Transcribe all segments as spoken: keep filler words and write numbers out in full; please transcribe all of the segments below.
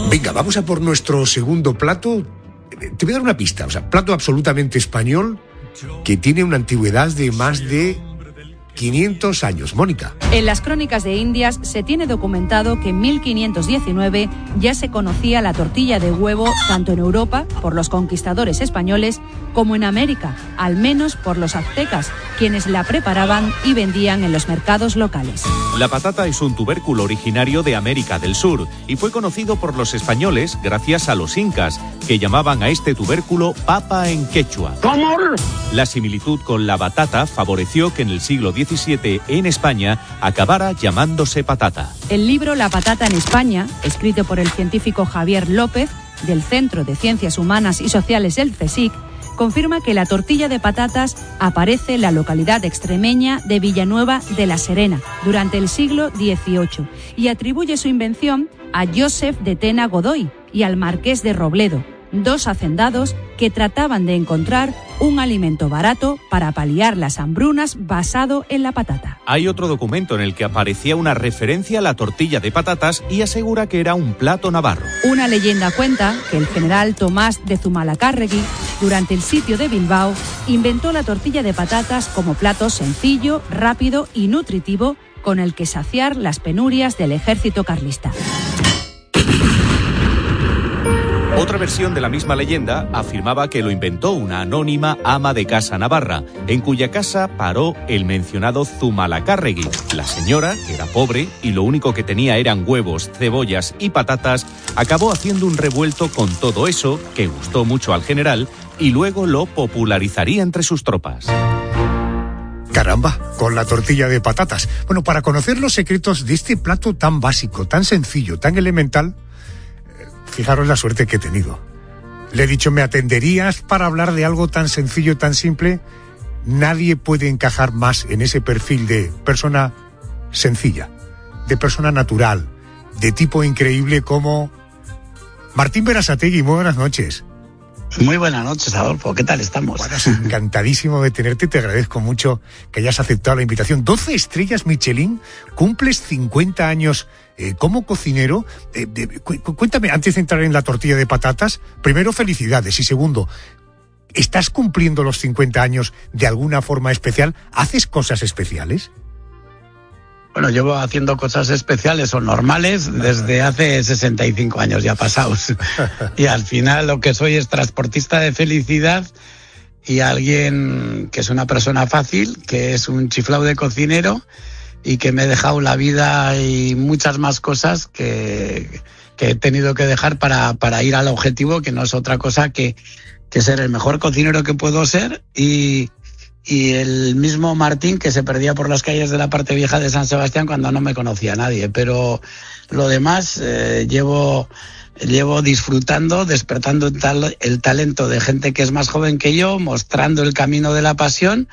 Venga, vamos a por nuestro segundo plato. Te voy a dar una pista, o sea, plato absolutamente español que tiene una antigüedad de más de quinientos años. Mónica. En las crónicas de Indias se tiene documentado que en mil quinientos diecinueve ya se conocía la tortilla de huevo tanto en Europa por los conquistadores españoles como en América, al menos por los aztecas, quienes la preparaban y vendían en los mercados locales. La patata es un tubérculo originario de América del Sur y fue conocido por los españoles gracias a los incas, que llamaban a este tubérculo papa en quechua. ¿Cómo? La similitud con la batata favoreció que en el siglo diecisiete en España acabara llamándose patata. El libro La patata en España, escrito por el científico Javier López, del Centro de Ciencias Humanas y Sociales del CSIC, confirma que la tortilla de patatas aparece en la localidad extremeña de Villanueva de la Serena durante el siglo dieciocho y atribuye su invención a Joseph de Tena Godoy y al marqués de Robledo, dos hacendados que trataban de encontrar un alimento barato para paliar las hambrunas basado en la patata. Hay otro documento en el que aparecía una referencia a la tortilla de patatas y asegura que era un plato navarro. Una leyenda cuenta que el general Tomás de Zumalacárregui, durante el sitio de Bilbao, inventó la tortilla de patatas como plato sencillo, rápido y nutritivo con el que saciar las penurias del ejército carlista. Otra versión de la misma leyenda afirmaba que lo inventó una anónima ama de casa navarra, en cuya casa paró el mencionado Zumalacárregui. La señora, que era pobre y lo único que tenía eran huevos, cebollas y patatas, acabó haciendo un revuelto con todo eso, que gustó mucho al general, y luego lo popularizaría entre sus tropas. Caramba, con la tortilla de patatas. Bueno, para conocer los secretos de este plato tan básico, tan sencillo, tan elemental, fijaros la suerte que he tenido. Le he dicho, ¿me atenderías para hablar de algo tan sencillo, tan simple? Nadie puede encajar más en ese perfil de persona sencilla, de persona natural, de tipo increíble como Martín Berasategui. Muy buenas noches. Muy buenas noches, Adolfo. ¿Qué tal estamos? Bueno, encantadísimo de tenerte. Te agradezco mucho que hayas aceptado la invitación. doce estrellas Michelin, cumples cincuenta años eh, como cocinero. Eh, de, cu- cuéntame, antes de entrar en la tortilla de patatas, primero, felicidades. Y segundo, ¿estás cumpliendo los cincuenta años de alguna forma especial? ¿Haces cosas especiales? Bueno, llevo haciendo cosas especiales o normales desde hace sesenta y cinco años ya pasados. Y al final lo que soy es transportista de felicidad y alguien que es una persona fácil, que es un chiflao de cocinero y que me he dejado la vida y muchas más cosas que, que he tenido que dejar para, para ir al objetivo, que no es otra cosa que, que ser el mejor cocinero que puedo ser y... Y el mismo Martín que se perdía por las calles de la parte vieja de San Sebastián cuando no me conocía nadie. Pero lo demás, eh, llevo, llevo disfrutando, despertando el, tal, el talento de gente que es más joven que yo, mostrando el camino de la pasión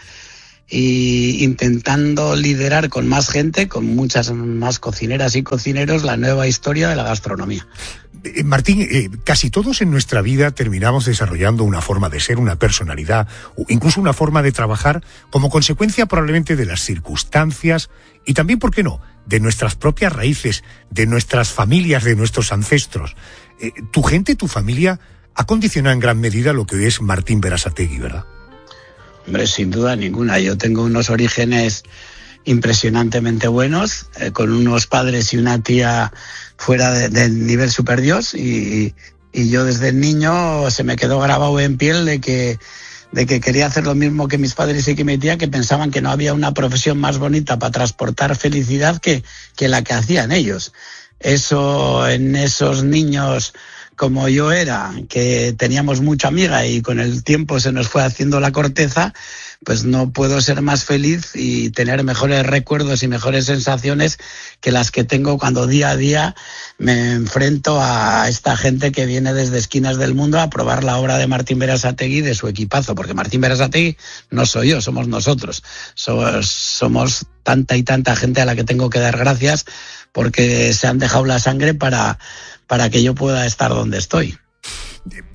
e intentando liderar con más gente, con muchas más cocineras y cocineros, la nueva historia de la gastronomía. Eh, Martín, eh, casi todos en nuestra vida terminamos desarrollando una forma de ser, una personalidad, o incluso una forma de trabajar como consecuencia probablemente de las circunstancias y también, ¿por qué no?, de nuestras propias raíces, de nuestras familias, de nuestros ancestros. Eh, tu gente, tu familia, ha condicionado en gran medida lo que hoy es Martín Berasategui, ¿verdad? Hombre, sin duda ninguna. Yo tengo unos orígenes impresionantemente buenos, eh, con unos padres y una tía fuera de, del nivel superdios y, y yo desde niño se me quedó grabado en piel de que, de que quería hacer lo mismo que mis padres y que mi tía, que pensaban que no había una profesión más bonita para transportar felicidad que, que la que hacían ellos. Eso en esos niños como yo era, que teníamos mucha amiga y con el tiempo se nos fue haciendo la corteza, pues no puedo ser más feliz y tener mejores recuerdos y mejores sensaciones que las que tengo cuando día a día me enfrento a esta gente que viene desde esquinas del mundo a probar la obra de Martín Berasategui y de su equipazo, porque Martín Berasategui no soy yo, somos nosotros. Somos, somos tanta y tanta gente a la que tengo que dar gracias porque se han dejado la sangre para, para que yo pueda estar donde estoy.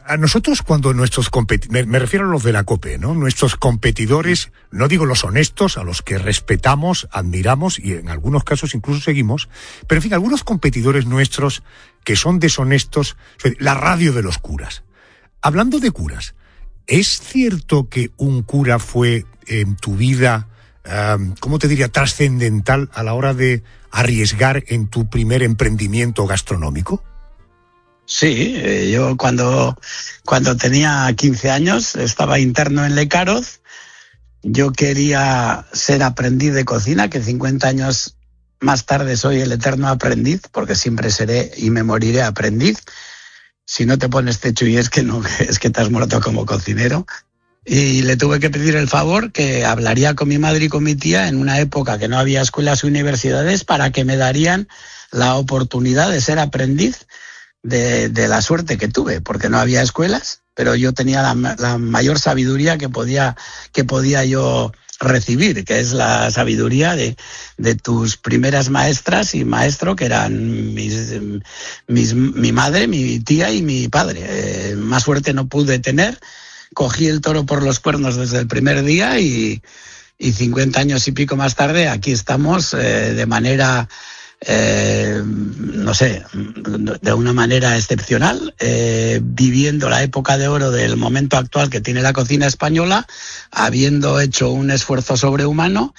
A nosotros cuando nuestros competidores, me, me refiero a los de la COPE, ¿no? Nuestros competidores, no digo los honestos, a los que respetamos, admiramos y en algunos casos incluso seguimos, pero en fin, algunos competidores nuestros que son deshonestos, la radio de los curas. Hablando de curas, ¿es cierto que un cura fue en tu vida, um, ¿cómo te diría?, trascendental a la hora de arriesgar en tu primer emprendimiento gastronómico? Sí, eh, yo cuando, cuando tenía quince años estaba interno en Lecaroz. Yo quería ser aprendiz de cocina, que cincuenta años más tarde soy el eterno aprendiz, porque siempre seré y me moriré aprendiz. Si no te pones techo y es que no, es que te has muerto como cocinero. Y le tuve que pedir el favor que hablaría con mi madre y con mi tía en una época que no había escuelas y universidades para que me darían la oportunidad de ser aprendiz de, de la suerte que tuve, porque no había escuelas, pero yo tenía la, la mayor sabiduría que podía, que podía yo recibir, que es la sabiduría de, de tus primeras maestras y maestro, que eran mis, mis, mi madre, mi tía y mi padre. Eh, más suerte no pude tener. Cogí el toro por los cuernos desde el primer día y, y cincuenta años y pico más tarde aquí estamos eh, de manera, eh, no sé, de una manera excepcional, eh, viviendo la época de oro del momento actual que tiene la cocina española, habiendo hecho un esfuerzo sobrehumano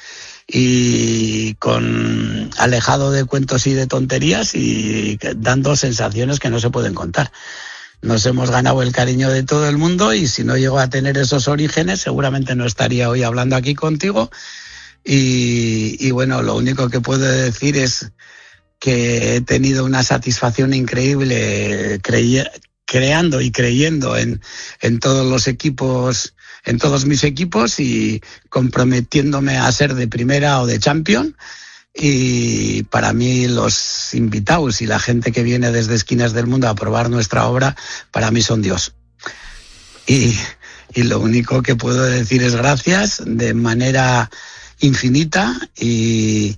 y con alejado de cuentos y de tonterías y dando sensaciones que no se pueden contar. Nos hemos ganado el cariño de todo el mundo y si no llego a tener esos orígenes seguramente no estaría hoy hablando aquí contigo. Y, y bueno, lo único que puedo decir es que he tenido una satisfacción increíble crey- creando y creyendo en, en todos los equipos, en todos mis equipos y comprometiéndome a ser de primera o de champion. Y para mí los invitados y la gente que viene desde esquinas del mundo a probar nuestra obra, para mí son Dios. Y, y lo único que puedo decir es gracias de manera infinita y,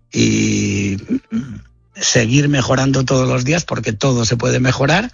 y seguir mejorando todos los días porque todo se puede mejorar.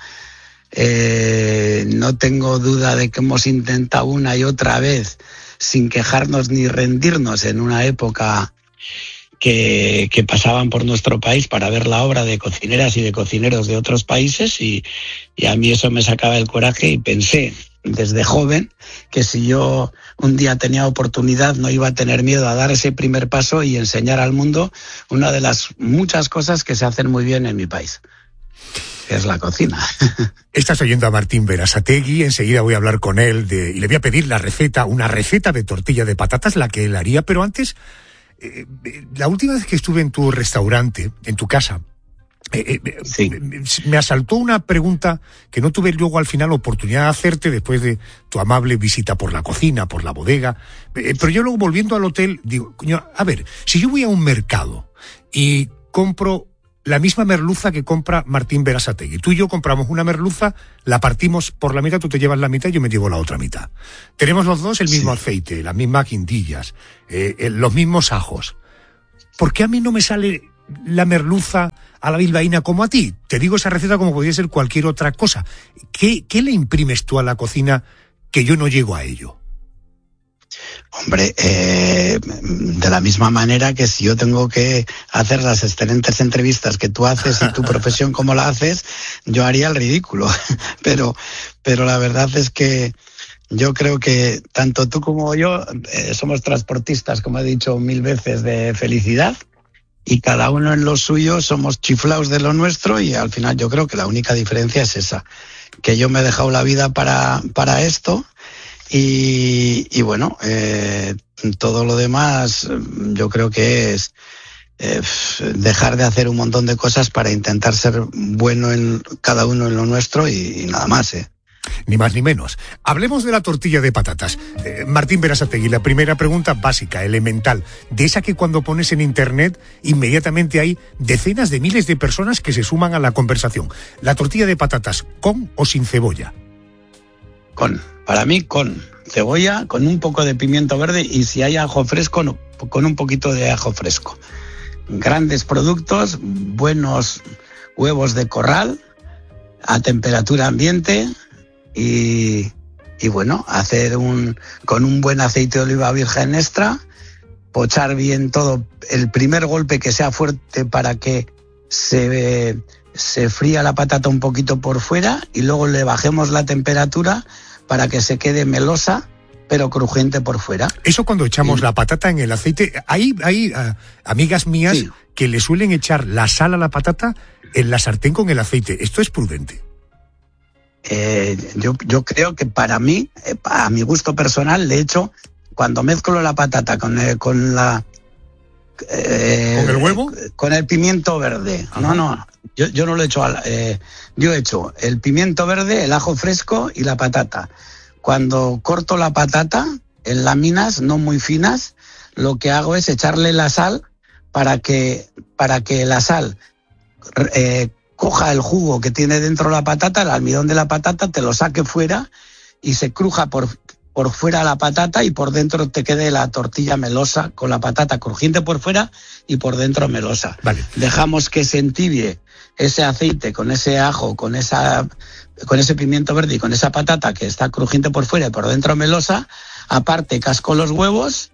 Eh, no tengo duda de que hemos intentado una y otra vez sin quejarnos ni rendirnos en una época Que, que pasaban por nuestro país para ver la obra de cocineras y de cocineros de otros países y, y a mí eso me sacaba el coraje y pensé desde joven que si yo un día tenía oportunidad no iba a tener miedo a dar ese primer paso y enseñar al mundo una de las muchas cosas que se hacen muy bien en mi país, que es la cocina. Estás oyendo a Martín Berasategui, enseguida voy a hablar con él de, y le voy a pedir la receta, una receta de tortilla de patatas, la que él haría, pero antes... Eh, la última vez que estuve en tu restaurante, en tu casa, eh, eh, sí. me, me asaltó una pregunta que no tuve luego al final oportunidad de hacerte después de tu amable visita por la cocina, por la bodega. Eh, pero yo luego volviendo al hotel, digo, coño, a ver, si yo voy a un mercado y compro la misma merluza que compra Martín Berasategui. Tú y yo compramos una merluza, la partimos por la mitad, tú te llevas la mitad y yo me llevo la otra mitad. Tenemos los dos el mismo sí. aceite, las mismas guindillas, eh, eh, los mismos ajos. ¿Por qué a mí no me sale la merluza a la bilbaína como a ti? Te digo esa receta como podría ser cualquier otra cosa. ¿Qué, qué le imprimes tú a la cocina que yo no llego a ello? Hombre, eh, de la misma manera que si yo tengo que hacer las excelentes entrevistas que tú haces y tu profesión como la haces, yo haría el ridículo. Pero, pero la verdad es que yo creo que tanto tú como yo eh, somos transportistas, como he dicho mil veces, de felicidad. Y cada uno en lo suyo somos chiflaos de lo nuestro y al final yo creo que la única diferencia es esa, que yo me he dejado la vida para, para esto. Y, y bueno, eh, todo lo demás yo creo que es eh, dejar de hacer un montón de cosas para intentar ser bueno en cada uno en lo nuestro y, y nada más, ¿eh? Ni más ni menos. Hablemos de la tortilla de patatas. Eh, Martín Berasategui, la primera pregunta básica, elemental, de esa que cuando pones en internet inmediatamente hay decenas de miles de personas que se suman a la conversación. La tortilla de patatas, ¿con o sin cebolla? Con, para mí con cebolla, con un poco de pimiento verde y si hay ajo fresco, no, con un poquito de ajo fresco. Grandes productos, buenos huevos de corral, a temperatura ambiente, y, y bueno, hacer un con un buen aceite de oliva virgen extra, pochar bien todo, el primer golpe que sea fuerte para que se, se fría la patata un poquito por fuera y luego le bajemos la temperatura para que se quede melosa pero crujiente por fuera. Eso cuando echamos y, la patata en el aceite, hay, hay uh, amigas mías sí. que le suelen echar la sal a la patata en la sartén con el aceite. ¿Esto es prudente? Eh, yo, yo creo que para mí, eh, a mi gusto personal, de hecho, cuando mezclo la patata con, eh, con la... Eh, ¿Con el huevo? Con el pimiento verde. Ajá. No, no, yo, yo no lo he hecho. Al, eh, yo he hecho el pimiento verde, el ajo fresco y la patata. Cuando corto la patata en láminas no muy finas, lo que hago es echarle la sal para que, para que la sal eh, coja el jugo que tiene dentro la patata, el almidón de la patata, te lo saque fuera y se cruja por, por fuera la patata y por dentro te quede la tortilla melosa con la patata crujiente por fuera y por dentro melosa. Vale. Dejamos que se entibie ese aceite con ese ajo, con esa... con ese pimiento verde y con esa patata que está crujiente por fuera y por dentro melosa. Aparte casco los huevos,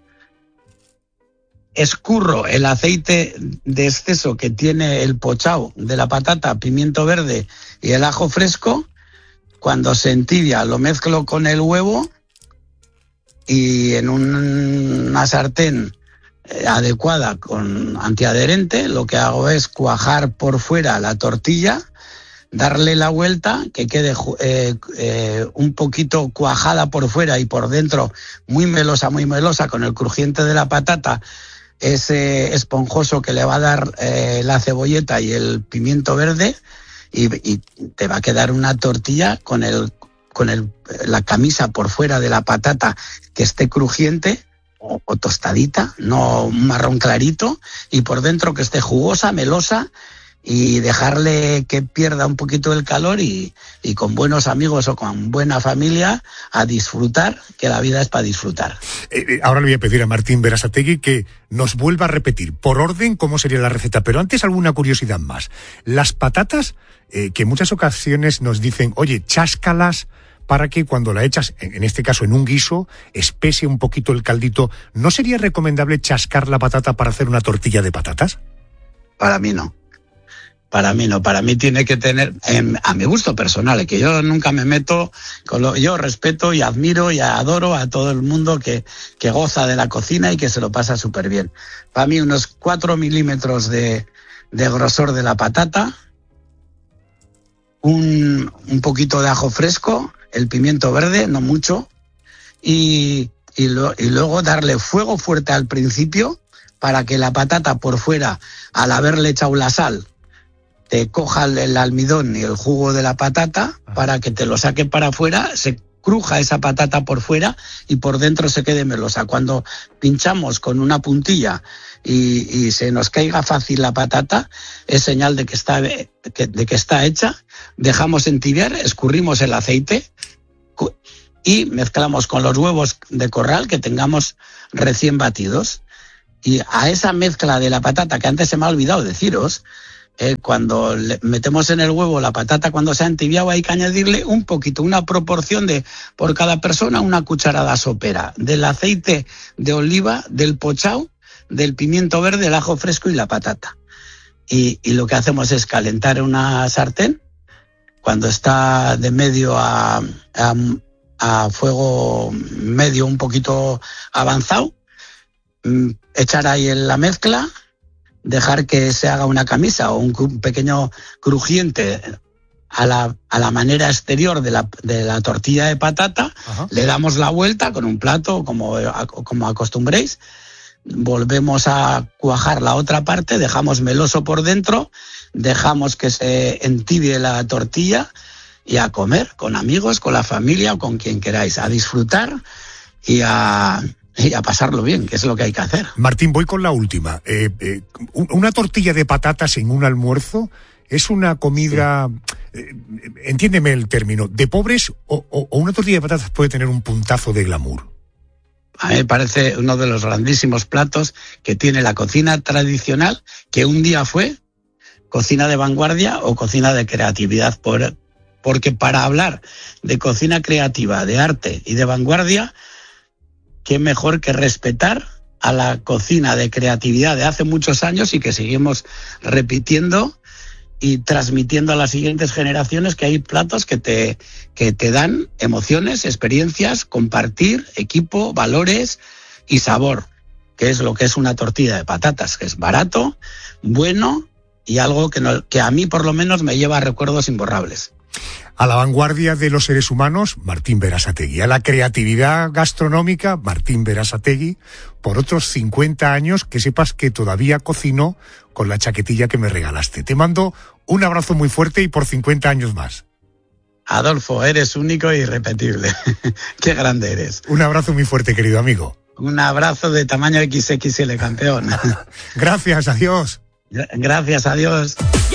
escurro el aceite de exceso que tiene el pochao de la patata, pimiento verde y el ajo fresco. Cuando se entibia lo mezclo con el huevo y en un, una sartén adecuada con antiadherente lo que hago es cuajar por fuera la tortilla, darle la vuelta, que quede eh, eh, un poquito cuajada por fuera y por dentro muy melosa, muy melosa, con el crujiente de la patata, ese esponjoso que le va a dar eh, la cebolleta y el pimiento verde, y, y te va a quedar una tortilla con el con el, la camisa por fuera de la patata que esté crujiente o, o tostadita, no marrón clarito, y por dentro que esté jugosa, melosa, y dejarle que pierda un poquito el calor y, y con buenos amigos o con buena familia a disfrutar, que la vida es para disfrutar. Eh, ahora le voy a pedir a Martín Berasategui que nos vuelva a repetir por orden cómo sería la receta, pero antes alguna curiosidad más. Las patatas, eh, que en muchas ocasiones nos dicen, oye, cháscalas para que cuando la echas, en este caso en un guiso, espese un poquito el caldito. ¿No sería recomendable chascar la patata para hacer una tortilla de patatas? Para mí no. Para mí no, para mí tiene que tener, eh, a mi gusto personal, que yo nunca me meto, con lo, yo respeto y admiro y adoro a todo el mundo que, que goza de la cocina y que se lo pasa súper bien. Para mí unos cuatro milímetros de, de grosor de la patata, un, un poquito de ajo fresco, el pimiento verde, no mucho, y, y, lo, y luego darle fuego fuerte al principio para que la patata por fuera, al haberle echado la sal, te coja el almidón y el jugo de la patata para que te lo saque para afuera, se cruja esa patata por fuera y por dentro se quede melosa. Cuando pinchamos con una puntilla y, y se nos caiga fácil la patata, es señal de que está, de que, de que está hecha. Dejamos entibiar, escurrimos el aceite y mezclamos con los huevos de corral que tengamos recién batidos. Y a esa mezcla de la patata, que antes se me ha olvidado deciros, Eh, cuando le metemos en el huevo la patata, cuando se ha entibiado, hay que añadirle un poquito, una proporción de, por cada persona, una cucharada sopera del aceite de oliva, del pochao, del pimiento verde, el ajo fresco y la patata. Y, y lo que hacemos es calentar una sartén, cuando está de medio a, a, a fuego medio un poquito avanzado, echar ahí en la mezcla, dejar que se haga una camisa o un pequeño crujiente a la, a la manera exterior de la, de la tortilla de patata. Ajá. Le damos la vuelta con un plato, como, como acostumbréis, volvemos a cuajar la otra parte, dejamos meloso por dentro, dejamos que se entibie la tortilla y a comer con amigos, con la familia o con quien queráis, a disfrutar y a... y a pasarlo bien, que es lo que hay que hacer. Martín, voy con la última. Eh, eh, una tortilla de patatas en un almuerzo es una comida, sí. eh, entiéndeme el término, de pobres o, o, o una tortilla de patatas puede tener un puntazo de glamour. A mí me parece uno de los grandísimos platos que tiene la cocina tradicional, que un día fue cocina de vanguardia o cocina de creatividad por, porque para hablar de cocina creativa, de arte y de vanguardia, qué mejor que respetar a la cocina de creatividad de hace muchos años y que seguimos repitiendo y transmitiendo a las siguientes generaciones, que hay platos que te, que te dan emociones, experiencias, compartir, equipo, valores y sabor, que es lo que es una tortilla de patatas, que es barato, bueno y algo que, no, que a mí por lo menos me lleva a recuerdos imborrables. A la vanguardia de los seres humanos, Martín Berasategui. A la creatividad gastronómica, Martín Berasategui. Por otros cincuenta años, que sepas que todavía cocino con la chaquetilla que me regalaste. Te mando un abrazo muy fuerte y por cincuenta años más. Adolfo, eres único e irrepetible. Qué grande eres. Un abrazo muy fuerte, querido amigo. Un abrazo de tamaño equis equis ele, campeón. Gracias, adiós. Gracias, adiós.